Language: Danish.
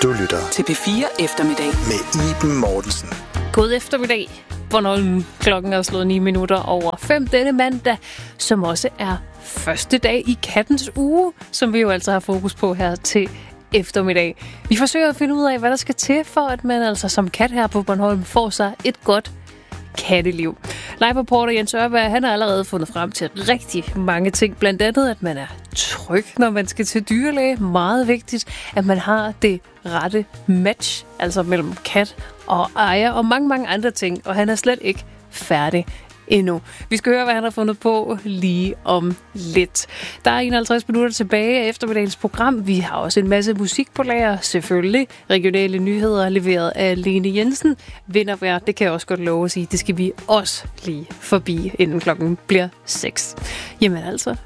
Du lytter til P4 Eftermiddag med Iben Mortensen. God eftermiddag. Bornholm. Klokken er slået 9 minutter over 5 denne mandag, som også er første dag i kattens uge, som vi jo altså har fokus på her til eftermiddag. Vi forsøger at finde ud af, hvad der skal til for, at man altså som kat her på Bornholm får sig et godt katteliv. Live-reporter Jens Ørberg, han har allerede fundet frem til rigtig mange ting. Blandt andet, at man er tryg, når man skal til dyrlæge. Meget vigtigt, at man har det rette match, altså mellem kat og ejer, og mange andre ting. Og han er slet ikke færdig endnu. Vi skal høre, hvad han har fundet på lige om lidt. Der er 51 minutter tilbage af eftermiddagens program. Vi har også en masse musik på lager, selvfølgelig. Regionale nyheder leveret af Lene Jensen. Vintervejr, det kan jeg også godt love at sige. Det skal vi også lige forbi, inden klokken bliver 6. Jamen altså,